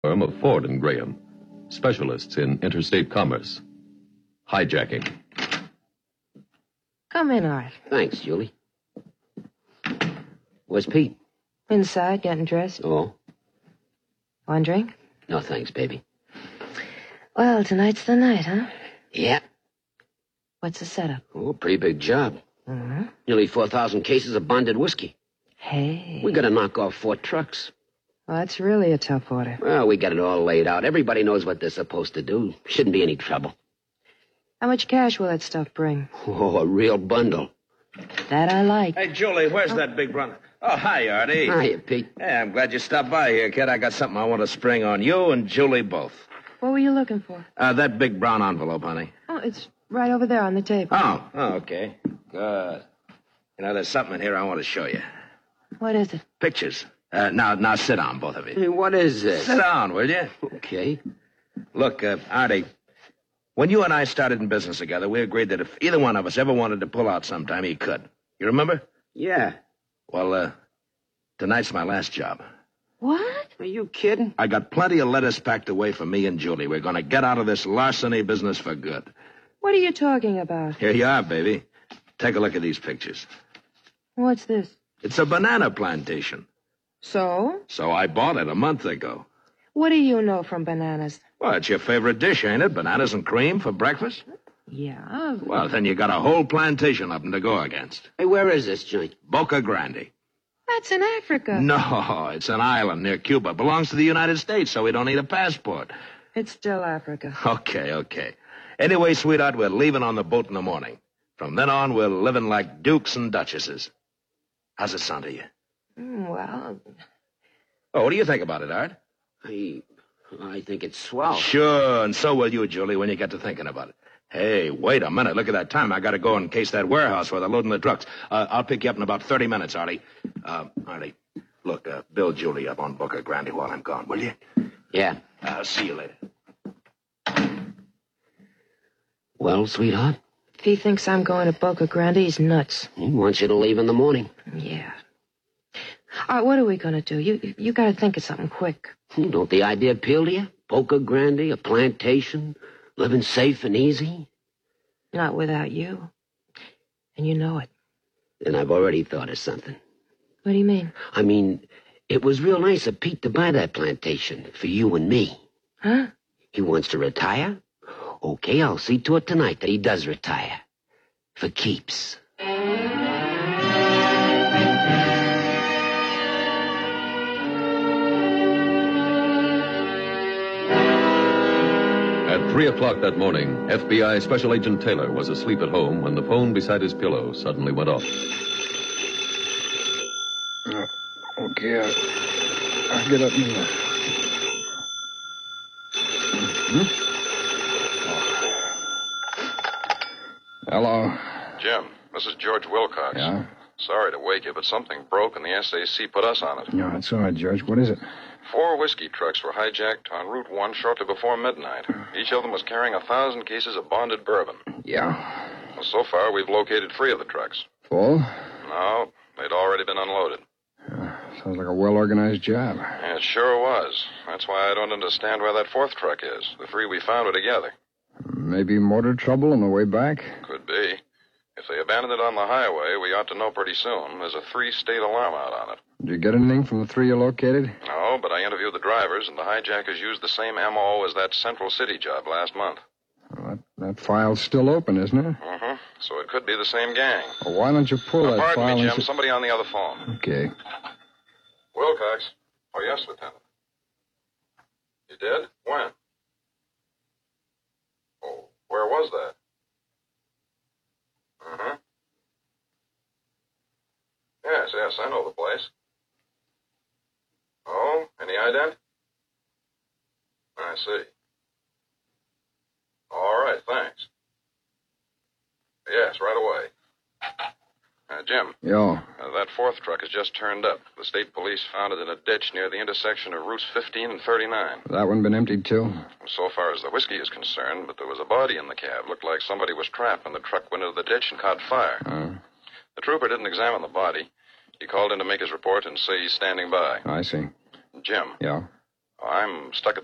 Firm of Ford and Graham, specialists in interstate commerce. Hijacking. Come in, Art. Thanks, Julie. Where's Pete? Inside, getting dressed. Oh? One drink? No, thanks, baby. Well, tonight's the night, huh? Yeah. What's the setup? Oh, pretty big job. Mm-hmm. Nearly 4,000 cases of bonded whiskey. Hey. We gotta knock off 4 trucks. Well, that's really a tough order. Well, we got it all laid out. Everybody knows what they're supposed to do. Shouldn't be any trouble. How much cash will that stuff bring? Oh, a real bundle. That I like. Hey, Julie, where's that big brother? Oh, hi, Artie. Hiya, Pete. Hey, I'm glad you stopped by here, kid. I got something I want to spring on you and Julie both. What were you looking for? That big brown envelope, honey. Oh, it's right over there on the table. Oh, okay. Good. You know, there's something in here I want to show you. What is it? Pictures. Now sit down, both of you. Hey, what is this? Sit down, will you? Okay. Look, Artie, when you and I started in business together, we agreed that if either one of us ever wanted to pull out sometime, he could. You remember? Yeah. Well, tonight's my last job. What? Are you kidding? I got plenty of letters packed away for me and Julie. We're going to get out of this larceny business for good. What are you talking about? Here you are, baby. Take a look at these pictures. What's this? It's a banana plantation. So? So I bought it a month ago. What do you know from bananas? Well, it's your favorite dish, ain't it? Bananas and cream for breakfast? Yeah. Well, then you got a whole plantation of them to go against. Hey, where is this joint? Boca Grande. That's in Africa. No, it's an island near Cuba. Belongs to the United States, so we don't need a passport. It's still Africa. Okay. Anyway, sweetheart, we're leaving on the boat in the morning. From then on, we're living like dukes and duchesses. How's it sound to you? Well... Oh, what do you think about it, Art? I think it's swell. Sure, and so will you, Julie, when you get to thinking about it. Hey, wait a minute. Look at that time. I got to go and case that warehouse where they're loading the trucks. I'll pick you up in about 30 minutes, Artie. Artie, look, build Julie up on Boca Grande while I'm gone, will you? Yeah. I'll see you later. Well, sweetheart? If he thinks I'm going to Boca Grande, he's nuts. He wants you to leave in the morning. Yeah. All right, what are we going to do? You got to think of something quick. Don't the idea appeal to you? Boca Grande, a plantation, living safe and easy? Not without you. And you know it. Then I've already thought of something. What do you mean? I mean, it was real nice of Pete to buy that plantation for you and me. Huh? He wants to retire? Okay, I'll see to it tonight that he does retire. For keeps. At 3 o'clock that morning, FBI Special Agent Taylor was asleep at home when the phone beside his pillow suddenly went off. Okay, I'll get up and... Hello. Jim, this is George Wilcox. Yeah? Sorry to wake you, but something broke and the SAC put us on it. No, it's all right, George. What is it? 4 whiskey trucks were hijacked on Route 1 shortly before midnight. Each of them was carrying 1,000 cases of bonded bourbon. Yeah? Well, so far, we've located 3 of the trucks. Full? No, they'd already been unloaded. Sounds like a well-organized job. Yeah, it sure was. That's why I don't understand where that 4th truck is. The 3 we found were together. Maybe motor trouble on the way back? Could be. If they abandoned it on the highway, we ought to know pretty soon. There's a 3-state alarm out on it. Did you get anything from the 3 you located? No, but I interviewed the drivers, and the hijackers used the same M.O. as that Central City job last month. Well, that file's still open, isn't it? Mm-hmm. So it could be the same gang. Well, why don't you pull that Pardon file me, and Jim. Somebody on the other phone. Okay. Wilcox. Oh, yes, Lieutenant. You did? When? Oh, where was that? Mm-hmm. Yes, I know the place. Oh, any ident? I see. All right, thanks. Yes, right away. Jim. Yo. That 4th truck has just turned up. The state police found it in a ditch near the intersection of routes 15 and 39. That one been emptied, too? So far as the whiskey is concerned, but there was a body in the cab. Looked like somebody was trapped when the truck went into the ditch and caught fire. The trooper didn't examine the body. He called in to make his report and say he's standing by. I see. Jim. Yeah? I'm stuck at